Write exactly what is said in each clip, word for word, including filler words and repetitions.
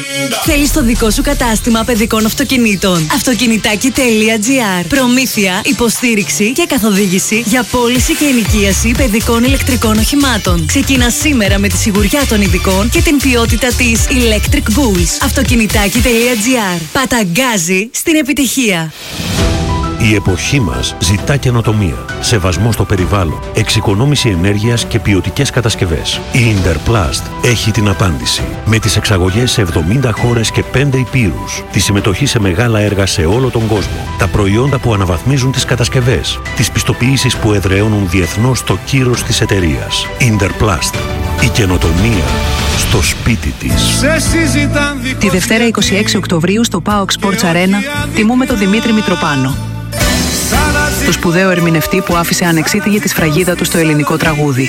Θέλεις το δικό σου κατάστημα παιδικών αυτοκινήτων? Αυτοκινητάκι τελεία τζι άρ. Προμήθεια, υποστήριξη και καθοδήγηση για πώληση και ενοικίαση παιδικών ηλεκτρικών οχημάτων. Ξεκινά σήμερα με τη σιγουριά των ειδικών και την ποιότητα της Electric Bulls. Αυτοκινητάκι τελεία τζι άρ. Παταγκάζει στην επιτυχία. Η εποχή μας ζητά καινοτομία, σεβασμό στο περιβάλλον, εξοικονόμηση ενέργειας και ποιοτικές κατασκευές. Η Interplast έχει την απάντηση. Με τις εξαγωγές σε εβδομήντα χώρες και πέντε υπήρους, τη συμμετοχή σε μεγάλα έργα σε όλο τον κόσμο, τα προϊόντα που αναβαθμίζουν τις κατασκευές, τις πιστοποιήσεις που εδραιώνουν διεθνώς το κύρος της εταιρείας. Interplast. Η καινοτομία στο σπίτι της. Τη Δευτέρα είκοσι έξι Οκτωβρίου στο πάοκ Sports Arena τιμούμε τον Δημήτρη Μητροπάνο, το σπουδαίο ερμηνευτή που άφησε ανεξίτηλη τη σφραγίδα του στο ελληνικό τραγούδι.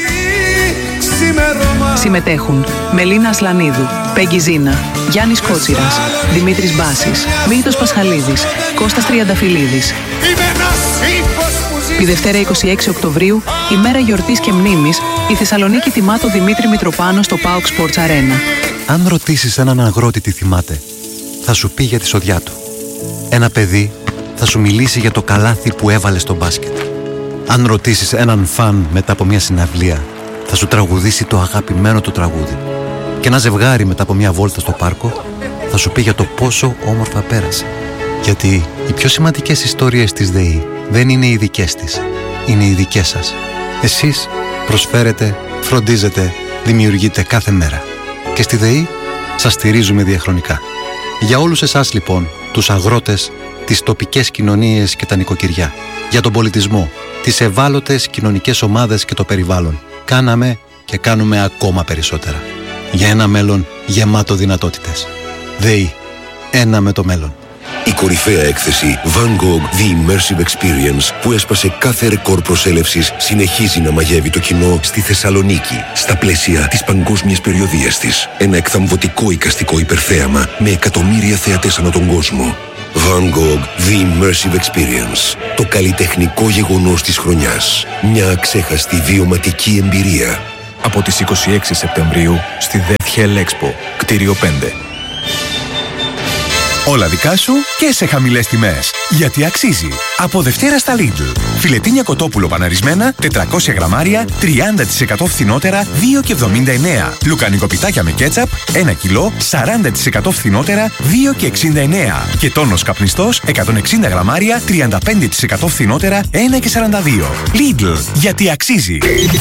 Συμμετέχουν Μελίνα Ασλανίδου, Πέγγι Ζίνα, Γιάννης Κότσιρας, Δημήτρης Μπάσης, Μίλτος Πασχαλίδης, Κώστας Τριανταφυλλίδης. Τη Δευτέρα είκοσι έξι Οκτωβρίου, ημέρα γιορτής και μνήμης, η Θεσσαλονίκη τιμά τον Δημήτρη Μητροπάνο στο πάοκ Sports Arena. Αν ρωτήσεις έναν αγρότη τι θυμάται, θα σου πει για τη σοδιά του. Ένα παιδί θα σου μιλήσει για το καλάθι που έβαλε στο μπάσκετ. Αν ρωτήσεις έναν φαν μετά από μια συναυλία, θα σου τραγουδήσει το αγαπημένο του τραγούδι. Και ένα ζευγάρι μετά από μια βόλτα στο πάρκο θα σου πει για το πόσο όμορφα πέρασε. Γιατί οι πιο σημαντικές ιστορίες της ΔΕΗ δεν είναι οι δικές της, είναι οι δικές σας. Εσείς προσφέρετε, φροντίζετε, δημιουργείτε κάθε μέρα. Και στη ΔΕΗ σας στηρίζουμε διαχρονικά. Για όλους εσάς λοιπόν, τους αγρότες, τις τοπικές κοινωνίες και τα νοικοκυριά, για τον πολιτισμό, τις ευάλωτες κοινωνικές ομάδες και το περιβάλλον, κάναμε και κάνουμε ακόμα περισσότερα. Για ένα μέλλον γεμάτο δυνατότητες. ΔΕΗ. Ένα με το μέλλον. Η κορυφαία έκθεση Van Gogh The Immersive Experience, που έσπασε κάθε ρεκόρ προσέλευσης, συνεχίζει να μαγεύει το κοινό στη Θεσσαλονίκη, στα πλαίσια της παγκόσμιας περιοδίας της. Ένα εκθαμβωτικό εικαστικό υπερθέαμα με εκατομμύρια θεατές ανά τον κόσμο. Van Gogh The Immersive Experience. Το καλλιτεχνικό γεγονός της χρονιάς. Μια αξέχαστη βιωματική εμπειρία. Από τις είκοσι έξι Σεπτεμβρίου στη Death Hell Expo, κτίριο πέντε. Όλα δικά σου και σε χαμηλές τιμές. Γιατί αξίζει. Από Δευτέρα στα Lidl. Φιλετίνια κοτόπουλο παναρισμένα, τετρακόσια γραμμάρια, τριάντα τοις εκατό φθηνότερα, δύο και εβδομήντα εννέα. Λουκανικοπιτάκια με κέτσαπ, ένα κιλό, σαράντα τοις εκατό φθηνότερα, δύο και εξήντα εννέα. Και τόνος καπνιστός, εκατόν εξήντα γραμμάρια, τριάντα πέντε τοις εκατό φθηνότερα, ένα και σαράντα δύο. Lidl. Γιατί αξίζει.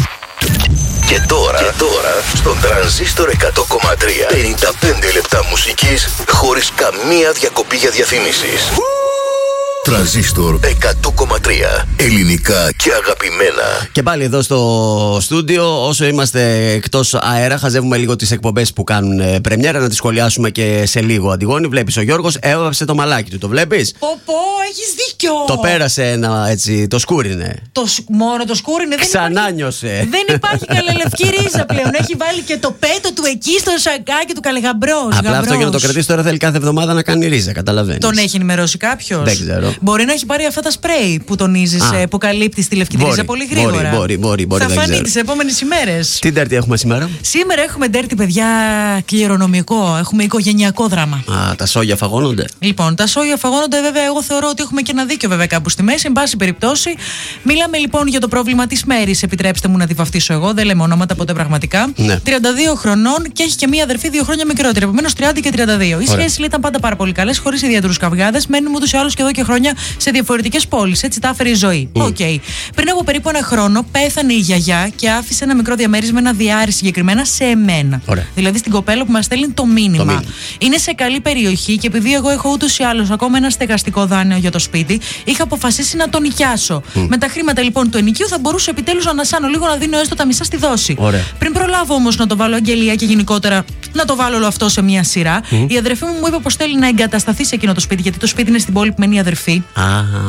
Και τώρα, και τώρα στον Τρανζίστορ εκατό κόμμα τρία, πενήντα πέντε λεπτά μουσικής χωρίς καμία διακοπή για διαφημίσεις. Τρανζίστορ εκατό κόμμα τρία. Ελληνικά και αγαπημένα. Και πάλι εδώ στο στούντιο, όσο είμαστε εκτός αέρα, χαζεύουμε λίγο τις εκπομπές που κάνουν πρεμιέρα, να τις σχολιάσουμε και σε λίγο. Αντιγόνη, βλέπεις ο Γιώργος έβαψε το μαλάκι του, το βλέπεις? Πω πω, έχεις δίκιο. Το πέρασε ένα έτσι, το σκούρινε. Το, μόνο το σκούρινε, δεν Ξανάνιωσε. υπάρχει. Δεν υπάρχει καλελευκή ρίζα πλέον. Έχει βάλει και το πέτο του εκεί στο σακάκι του καλεγαμπρός. Απλά γαμπρός. Αυτό για να το κρατήσει τώρα θέλει κάθε εβδομάδα να κάνει ρίζα, καταλαβαίνεις. Τον έχει ενημερώσει κάποιος? Δεν ξέρω. Μπορεί να έχει πάρει αυτά τα σπρέι που τονίζεις, που καλύπτει τη λευκή ρίζα πολύ γρήγορα. Μπορεί, μπορεί, μπορεί, μπορεί, θα δεν φανεί ξέρω. τις επόμενες ημέρες. Τι ντέρτι έχουμε σήμερα? Σήμερα έχουμε ντέρτι, παιδιά, κληρονομικό. Έχουμε οικογενειακό δράμα. Α, τα σόγια φαγώνονται. Λοιπόν, τα σόγια φαγώνονται, βέβαια. Εγώ θεωρώ ότι έχουμε και ένα δίκιο, βέβαια, κάπου στη μέση. Εν πάση περιπτώσει, μιλάμε λοιπόν για το πρόβλημα της Μέρης. Επιτρέψτε μου να τη βαφτίσω εγώ. Δεν λέμε ονόματα ποτέ πραγματικά. Ναι. τριάντα δύο χρονών και έχει και μία αδερφή δύο χρόνια μικρότερη. Επομένως τριάντα και τριάντα δύο. Οι σχέσεις ήταν πάντα πάρα πολύ καλές, χωρίς ιδιαίτερους καυγάδες. Μένουμε ούτως ή άλλως και εδώ και χρόνια σε διαφορετικές πόλεις. Έτσι τα έφερε η ζωή. Οκ. Mm. Okay. Πριν από περίπου ένα χρόνο πέθανε η γιαγιά και άφησε ένα μικρό διαμέρισμα, ένα διάρρη συγκεκριμένα σε εμένα. Ωραία. Δηλαδή στην κοπέλα που μας στέλνει το μήνυμα. το μήνυμα. Είναι σε καλή περιοχή και επειδή εγώ έχω ούτως ή άλλως ακόμα ένα στεγαστικό δάνειο για το σπίτι, είχα αποφασίσει να τον νοικιάσω. Mm. Με τα χρήματα λοιπόν του ενοικίου θα μπορούσα επιτέλους να ανασάνω λίγο, να δίνω έστω τα μισά στη δόση. Ωραία. Πριν προλάβω όμως να το βάλω αγγελία και γενικότερα να το βάλω όλο αυτό σε μία σειρά, mm. η αδερφή μου μου είπε πως θέλει να εγκατασταθεί σε εκείνο το σπίτι, γιατί το σπίτι είναι στην πόλη που μένει η αδερφή αδερφή. Α.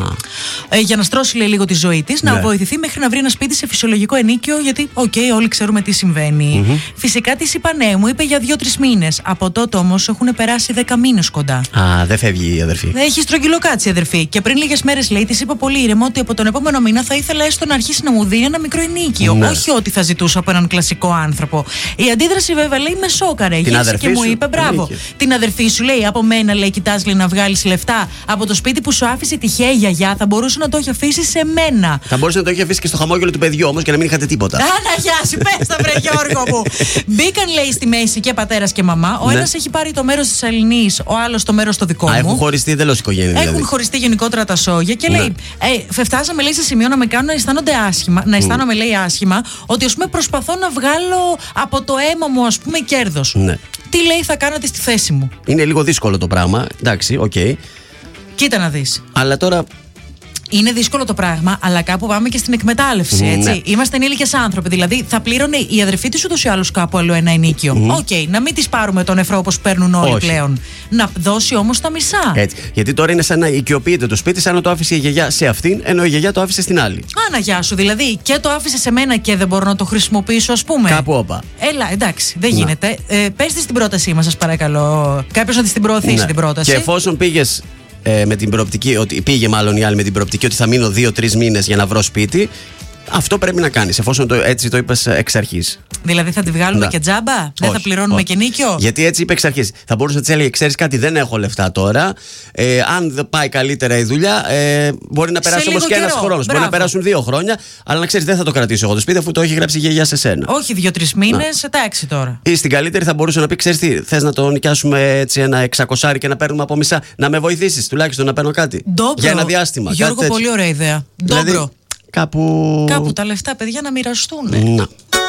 Ε, για να στρώσει λέει, λίγο τη ζωή τη, να Ναι. βοηθηθεί μέχρι να βρει ένα σπίτι σε φυσιολογικό ενίκιο, γιατί, οκ, okay, όλοι ξέρουμε τι συμβαίνει. Mm-hmm. Φυσικά τη είπα ναι, μου είπε για δύο-τρει μήνες. Από τότε όμως έχουν περάσει δέκα μήνες κοντά. Α, δεν φεύγει η αδερφή. Έχει στρογγυλοκάτσει η αδερφή. Και πριν λίγες μέρες λέει, τη είπα πολύ ήρεμα ότι από τον επόμενο μήνα θα ήθελα έστω να αρχίσει να μου δίνει ένα μικρό ενίκιο. Ναι. Όχι ότι θα ζητούσα από έναν κλασικό άνθρωπο. Η αντίδραση βέβαια λέει με σόκαρε. Γύρισε και μου είπε μπράβο. Την αδερφή σου λέει από μένα λέει, κοιτάς λέει να βγάλεις λεφτά από το σπίτι που σου άφησε τυχαία η γιαγιά, θα μπορούσε να το έχει αφήσει σε μένα. Θα μπορούσε να το έχει αφήσει και στο χαμόγελο του παιδιού όμως και να μην είχατε τίποτα. Αναγιάσει, πες τα βρε Γιώργο μου. Μπήκαν λέει στη μέση και πατέρας και μαμά. Ο Ναι. ένας έχει πάρει το μέρος της Αλληνής, ο άλλος το μέρος το δικό Α, μου. έχουν χωριστεί εντελώς οικογένεια δηλαδή. Έχουν χωριστεί γενικότερα τα σόγια και Ναι. λέει, ε, φτάσαμε λέει σε σημείο να με κάνουν να αισθάνονται άσχημα, να αισθάνομαι λέει άσχημα, ότι ας πούμε προσπαθώ να βγάλω από το αίμα μου ας πούμε κέρδος. Ναι. Τι λέει θα κάνατε στη θέση μου. Είναι λίγο δύσκολο το πράγμα. Εντάξει, οκ. Okay. Κοίτα να δεις. Αλλά τώρα. Είναι δύσκολο το πράγμα, αλλά κάπου πάμε και στην εκμετάλλευση, έτσι. Ναι. Είμαστε ενήλικες άνθρωποι. Δηλαδή, θα πλήρωνε η αδερφή της ούτως ή άλλως κάπου αλλού ένα ενίκιο. Οκ, mm. okay, να μην της πάρουμε τον νεφρό όπως παίρνουν όλοι Όχι. πλέον. Να δώσει όμως τα μισά. Έτσι. Γιατί τώρα είναι σαν να οικειοποιείται το σπίτι, σαν να το άφησε η γιαγιά σε αυτήν, ενώ η γιαγιά το άφησε στην άλλη. Άνα, γεια σου. Δηλαδή, και το άφησε σε μένα και δεν μπορώ να το χρησιμοποιήσω, ας πούμε. Κάπου όπα. Έλα, εντάξει, δεν Να. γίνεται. Ε, πες της την πρότασή μας, σας παρακαλώ. Κάποιος να της την προωθήσει Ναι. την πρόταση. Και εφόσον πήγες ε, με την προοπτική, ότι πήγε μάλλον η άλλη με την προοπτική ότι θα μείνω δύο-τρεις μήνες για να βρω σπίτι, αυτό πρέπει να κάνεις, εφόσον το, έτσι το είπες εξ αρχής. Δηλαδή, θα τη βγάλουμε Να. και τζάμπα, δεν Όχι, θα πληρώνουμε όχι. και νίκιο. Γιατί έτσι είπε εξ αρχής. Θα μπορούσε να τη έλεγε: ξέρεις κάτι, δεν έχω λεφτά τώρα. Ε, αν δεν πάει καλύτερα η δουλειά, ε, μπορεί να περάσει όμως και ένας χρόνος. Μπορεί να περάσουν δύο χρόνια, αλλά να ξέρεις, δεν θα το κρατήσω εγώ το σπίτι, αφού το έχει γράψει η γιαγιά σε σένα. Όχι δύο-τρεις μήνες, εντάξει τώρα. Ή στην καλύτερη θα μπορούσε να πει: ξέρεις τι, θες να το νοικιάσουμε έτσι ένα εξακοσάρι και να παίρνουμε από μισά, να με βοηθήσεις τουλάχιστον να παίρνω κάτι. Ντόμπρο. Για ένα διάστημα. Γιώργο, κάτι πολύ ωραία ιδέα. Δηλαδή, Ντόμπρο. κάπου. Κάπου τα λεφτά, παιδιά, να μοιραστούν. Να.